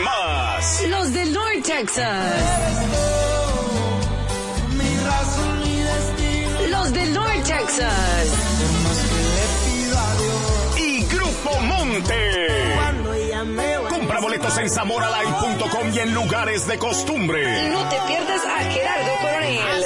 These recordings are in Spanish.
más. Los del North Texas. Los del North Texas. Y Grupo Monte. Compra boletos en zamoralive.com y en lugares de costumbre. Y no te pierdas a Gerardo Coronel.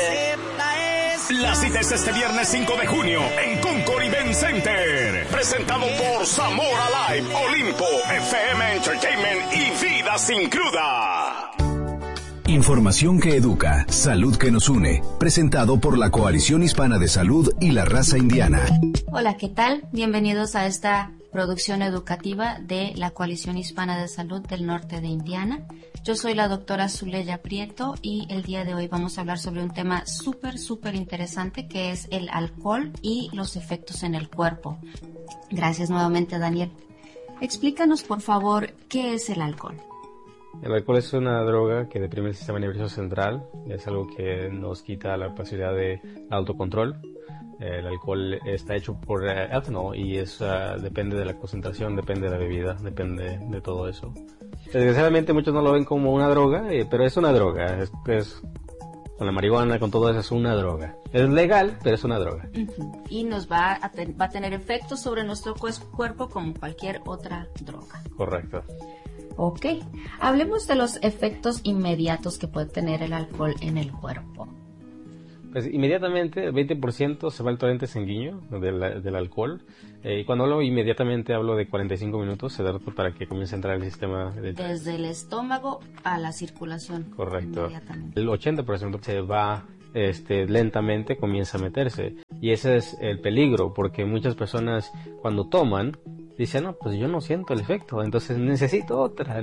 La cita es este viernes 5 de junio en Concord Event Center. Presentado por Zamora Live, Olimpo, FM Entertainment y Vida Sin Cruda. Información que educa, salud que nos une. Presentado por la Coalición Hispana de Salud y la Raza Indiana. Hola, ¿qué tal? Bienvenidos a esta producción educativa de la Coalición Hispana de Salud del Norte de Indiana. Yo soy la doctora Zuleya Prieto y el día de hoy vamos a hablar sobre un tema súper interesante que es el alcohol y los efectos en el cuerpo. Gracias nuevamente, Daniel. Explícanos, por favor, ¿qué es el alcohol? El alcohol es una droga que deprime el sistema nervioso central, es algo que nos quita la posibilidad de autocontrol. El alcohol está hecho por etanol y depende de la concentración, depende de la bebida, depende de todo eso. Desgraciadamente muchos no lo ven como una droga, pero es una droga, es con la marihuana, con todo eso es una droga. Es legal, pero es una droga. Y nos va a tener efectos sobre nuestro cuerpo como cualquier otra droga. Correcto. Ok, hablemos de los efectos inmediatos que puede tener el alcohol en el cuerpo. Pues inmediatamente el 20% se va al torrente sanguíneo del alcohol. Y cuando hablo inmediatamente hablo de 45 minutos para que comience a entrar el sistema. Desde el estómago a la circulación. Correcto. El 80% se va lentamente, comienza a meterse. Y ese es el peligro, porque muchas personas cuando toman dicen, no, pues yo no siento el efecto, entonces necesito otra.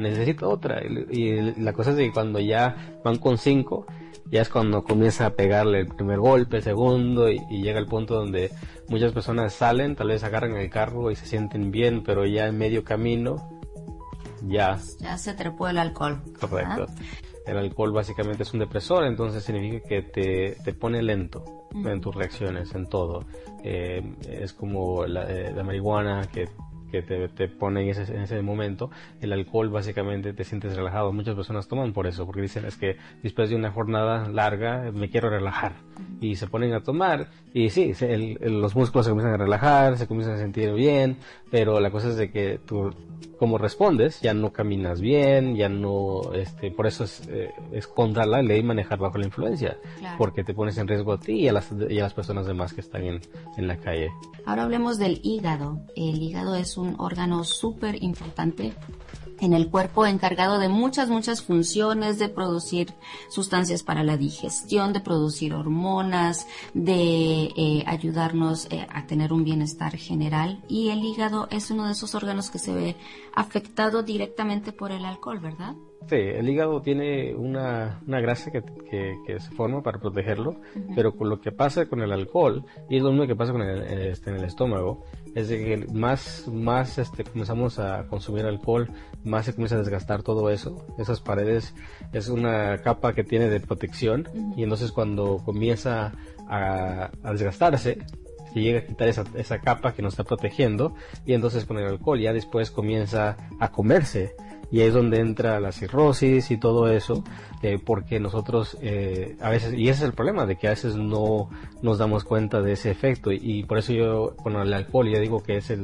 Y la cosa es que cuando ya van con 5, ya es cuando comienza a pegarle el primer golpe, el segundo, y llega el punto donde muchas personas salen, tal vez agarran el carro y se sienten bien, pero ya en medio camino, ya se trepó el alcohol. Correcto. El alcohol básicamente es un depresor, entonces significa que te pone lento en tus reacciones, en todo. Es como la marihuana que te pone en ese momento. El alcohol básicamente te sientes relajado. Muchas personas toman por eso, porque dicen es que después de una jornada larga me quiero relajar, y se ponen a tomar y sí, los músculos se comienzan a relajar, se comienzan a sentir bien, pero la cosa es de que tú, como respondes, ya no caminas bien, ya no, por eso es contra la ley manejar bajo la influencia, claro, porque te pones en riesgo a ti y a las personas demás que están en la calle. Ahora hablemos del hígado. El hígado es un órgano súper importante en el cuerpo, encargado de muchas funciones, de producir sustancias para la digestión, de producir hormonas, de ayudarnos a tener un bienestar general. Y el hígado es uno de esos órganos que se ve afectado directamente por el alcohol, ¿verdad? Sí, el hígado tiene una grasa que se forma para protegerlo, pero con lo que pasa con el alcohol, y es lo mismo que pasa con en el estómago, es de que más comenzamos a consumir alcohol, más se comienza a desgastar todo eso. Esas paredes es una capa que tiene de protección, y entonces cuando comienza a desgastarse, se llega a quitar esa capa que nos está protegiendo, y entonces con el alcohol ya después comienza a comerse. Y ahí es donde entra la cirrosis y todo eso, porque nosotros a veces, y ese es el problema, de que a veces no nos damos cuenta de ese efecto, y por eso yo con el alcohol yo digo que es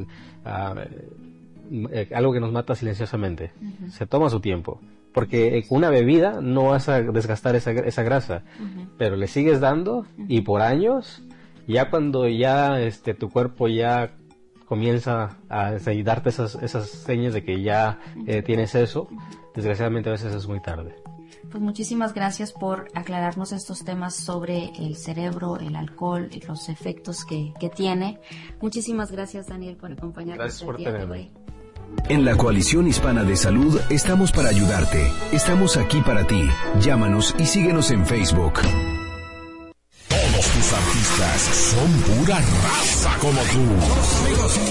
algo que nos mata silenciosamente. Se toma su tiempo, porque con una bebida no vas a desgastar esa grasa, pero le sigues dando, y por años, ya cuando ya tu cuerpo ya comienza a darte esas señas de que ya tienes eso, desgraciadamente a veces es muy tarde. Pues muchísimas gracias por aclararnos estos temas sobre el cerebro, el alcohol y los efectos que tiene. Muchísimas gracias, Daniel, por acompañarnos. Gracias por tenerme. En la Coalición Hispana de Salud estamos para ayudarte. Estamos aquí para ti. Llámanos y síguenos en Facebook. Todos tus artistas son pura raza como tú.